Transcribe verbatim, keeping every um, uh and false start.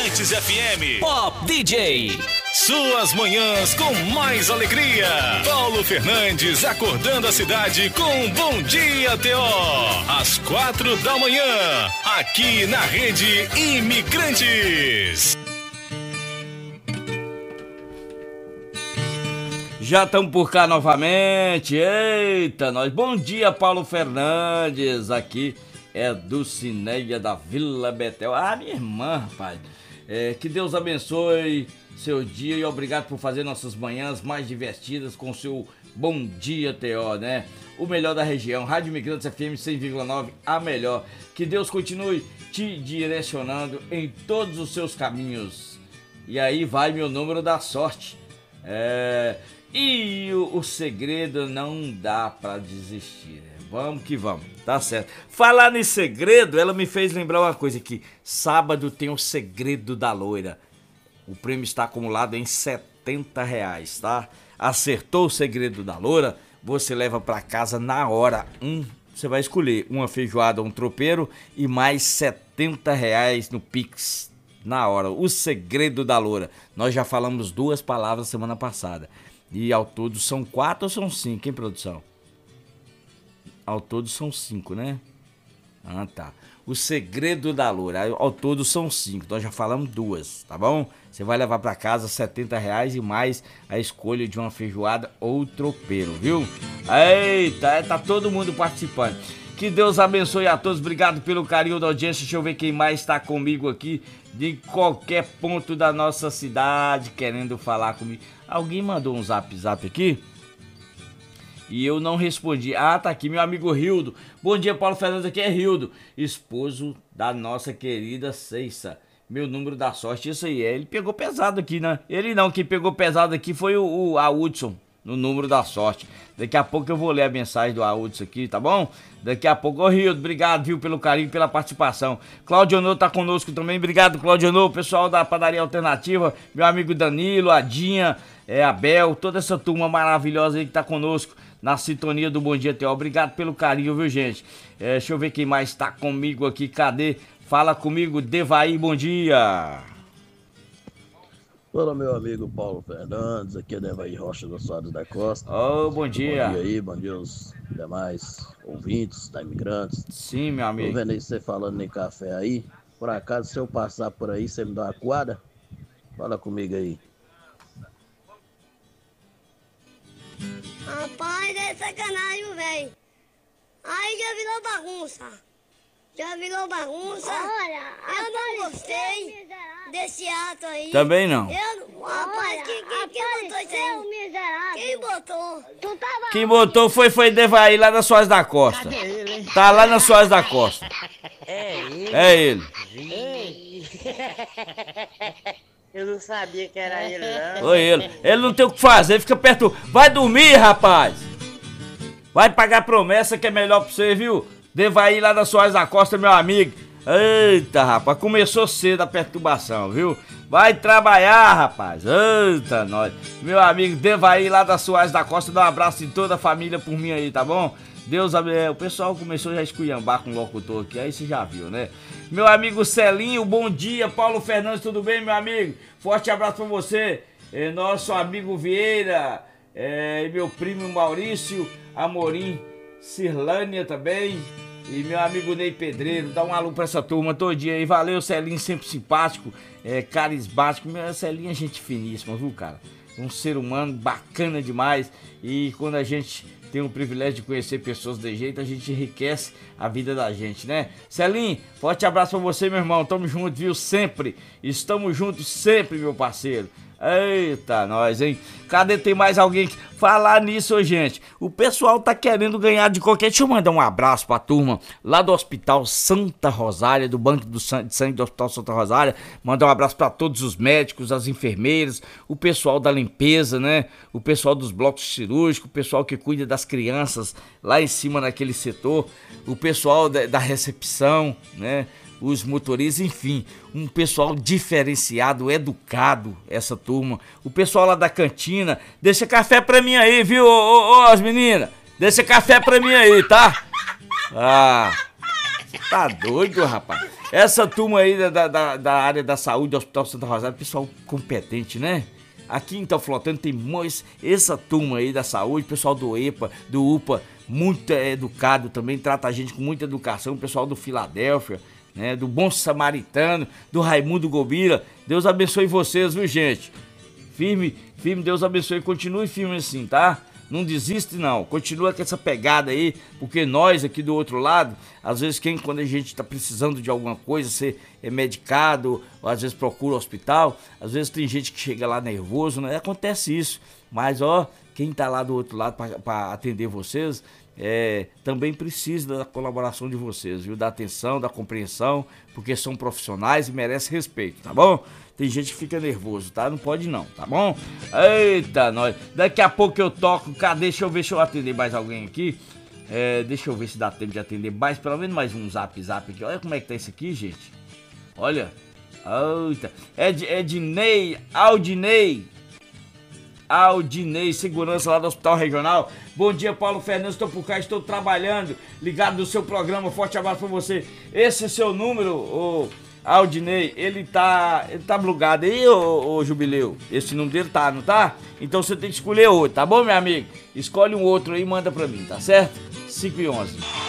Bandeirantes F M. Pop D J. Suas manhãs com mais alegria. Paulo Fernandes acordando a cidade com Bom Dia T O. Às quatro da manhã, aqui na Rede Imigrantes. Já estamos por cá novamente. Eita, nós. Bom dia, Paulo Fernandes. Aqui é Dulcineia da Vila Betel. Ah, minha irmã, rapaz. É, que Deus abençoe seu dia e obrigado por fazer nossas manhãs mais divertidas com seu Bom Dia T O, né? O melhor da região, Rádio Imigrantes F M cem vírgula nove, a melhor. Que Deus continue te direcionando em todos os seus caminhos. E aí vai meu número da sorte. É... E o, o segredo não dá pra desistir. Vamos que vamos, tá certo. Falar em segredo, ela me fez lembrar uma coisa aqui. Sábado tem o segredo da loira. O prêmio está acumulado em setenta reais, tá? Acertou o segredo da loura, você leva pra casa na hora. Um, você vai escolher uma feijoada, um tropeiro e mais setenta reais no Pix. Na hora, o segredo da loura. Nós já falamos duas palavras semana passada. E ao todo são quatro ou são cinco, hein, produção? Ao todo são cinco, né? Ah, tá. O segredo da loura. Ao todo são cinco. Nós já falamos duas, tá bom? Você vai levar pra casa setenta reais e mais a escolha de uma feijoada ou tropeiro, viu? Eita, tá todo mundo participando. Que Deus abençoe a todos. Obrigado pelo carinho da audiência. Deixa eu ver quem mais está comigo aqui. De qualquer ponto da nossa cidade querendo falar comigo. Alguém mandou um zap zap aqui e eu não respondi. Ah, tá aqui meu amigo Rildo. Bom dia, Paulo Fernandes, aqui é Rildo, esposo da nossa querida Ceissa. Meu número da sorte, isso aí. Ele pegou pesado aqui, né? Ele não, quem pegou pesado aqui foi o, o a Hudson, no número da sorte. Daqui a pouco eu vou ler a mensagem do Hudson aqui, tá bom? Daqui a pouco. Ô Rildo, obrigado, viu, pelo carinho, pela participação. Claudionô tá conosco também, obrigado, Claudionô. Pessoal da Padaria Alternativa, meu amigo Danilo, Adinha, é, Abel, toda essa turma maravilhosa aí que tá conosco na sintonia do Bom Dia T O. Obrigado pelo carinho, viu, gente? É, deixa eu ver quem mais tá comigo aqui, cadê? Fala comigo, Devaí, bom dia. Olá, meu amigo Paulo Fernandes, aqui é Devaí Rocha do Soares da Costa. Ô, oh, bom dia. Bom dia aí, bom dia aos demais ouvintes da Imigrantes. Sim, meu amigo. Tô vendo aí você falando em café aí. Por acaso, se eu passar por aí, você me dá uma coada? Fala comigo aí. Rapaz, é sacanagem, velho. Aí já virou bagunça. Já virou bagunça. Olha, eu não gostei desse ato aí. Também não. Eu, rapaz, quem, quem, quem botou isso aí? Quem botou? Tu tava Quem botou foi, foi Devaí lá na Soares da Costa. Cadê ele, hein? Tá lá na Soares da Costa. É ele? É ele. Ei. Eu não sabia que era ele, não. Foi ele. Ele não tem o que fazer, fica perto. Vai dormir, rapaz. Vai pagar promessa que é melhor pra você, viu? Devaí lá da Soares da Costa, meu amigo. Eita, rapaz, começou cedo a perturbação, viu? Vai trabalhar, rapaz. Eita, nós. Meu amigo Devaí lá da Soares da Costa, dá um abraço em toda a família por mim aí, tá bom? Deus abençoe. O pessoal começou já a esculhambar com o locutor aqui, aí você já viu, né? Meu amigo Celinho, bom dia. Paulo Fernandes, tudo bem, meu amigo? Forte abraço pra você. É, nosso amigo Vieira, é, e meu primo Maurício Amorim, Cirlânia também. E meu amigo Ney Pedreiro, dá um alô pra essa turma todinha aí. Valeu, Celinho, sempre simpático, é, carismático. Meu Celinho é gente finíssima, viu, cara? Um ser humano bacana demais. E quando a gente tem o privilégio de conhecer pessoas de jeito, a gente enriquece a vida da gente, né? Celinho, forte abraço pra você, meu irmão. Tamo junto, viu? Sempre. Estamos juntos sempre, meu parceiro. Eita, nós, hein? Cadê? Tem mais alguém que falar nisso, gente? O pessoal tá querendo ganhar de qualquer... Deixa eu mandar um abraço pra turma lá do Hospital Santa Rosália, do Banco do San... de Sangue do Hospital Santa Rosália. Mandar um abraço pra todos os médicos, as enfermeiras, o pessoal da limpeza, né? O pessoal dos blocos cirúrgicos, o pessoal que cuida das crianças lá em cima naquele setor, o pessoal da, da recepção, né? Os motoristas, enfim, um pessoal diferenciado, educado, essa turma. O pessoal lá da cantina, deixa café pra mim aí, viu, ô, ô, ô, as meninas? Deixa café pra mim aí, tá? Ah, tá doido, rapaz? Essa turma aí da, da, da área da saúde do Hospital Santa Rosália, pessoal competente, né? Aqui em Teoflotano tem mais essa turma aí da saúde, pessoal do EPA, do UPA, muito educado também, trata a gente com muita educação, o pessoal do Filadélfia, né? Do Bom Samaritano, do Raimundo Gobira. Deus abençoe vocês, viu, gente? Firme, firme, Deus abençoe, continue firme assim, tá? Não desiste não, continua com essa pegada aí, porque nós aqui do outro lado, às vezes quem, quando a gente tá precisando de alguma coisa, ser é medicado, ou às vezes procura o hospital, às vezes tem gente que chega lá nervoso, né? Acontece isso, mas ó, quem tá lá do outro lado para atender vocês, é, também precisa da colaboração de vocês, viu? Da atenção, da compreensão, porque são profissionais e merecem respeito, tá bom? Tem gente que fica nervoso, tá? Não pode não, tá bom? Eita, nós. Daqui a pouco eu toco. Cadê? Deixa eu ver se eu atender mais alguém aqui. É, deixa eu ver se dá tempo de atender mais, pelo menos mais um zap zap aqui. Olha como é que tá isso aqui, gente. Olha. Eita. É de, é de Ney, Aldinei. Aldinei, segurança lá do Hospital Regional. Bom dia, Paulo Fernandes, estou por cá, estou trabalhando, ligado no seu programa, forte abraço pra você. Esse é seu número, ô Aldinei, ele tá, ele tá blugado aí, ô, ô Jubileu? Esse número dele tá, não tá? Então você tem que escolher outro, tá bom, meu amigo? Escolhe um outro aí e manda pra mim, tá certo? cinco e onze.